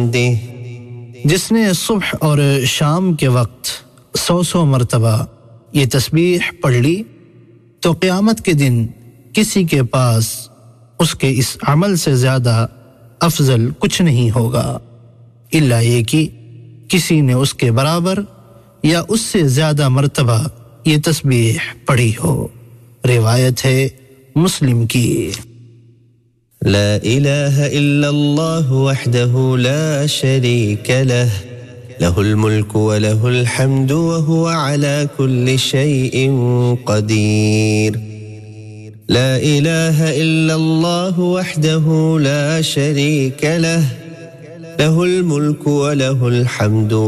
दे। जिसने सुबह और शाम के वक्त 100 मरतबा ये तस्बीह पढ़ ली तो क़यामत के दिन किसी के पास उसके इस अमल से ज़्यादा अफजल कुछ नहीं होगा, इल्ला ये कि किसी ने उसके बराबर या उससे ज़्यादा मरतबा ये तस्बीह पढ़ी हो। रिवायत है मुस्लिम की। ला इलाहा इल्लल्लाह वहदहु ला शरीक लह, लहुल मुल्कु व लहुल हम्दु व हुवा अला कुल्लि शैइन क़दीर। ला इलाहा इल्लल्लाह वहदहु ला शरीक लह, लहुल मुल्कु व लहुल हम्दु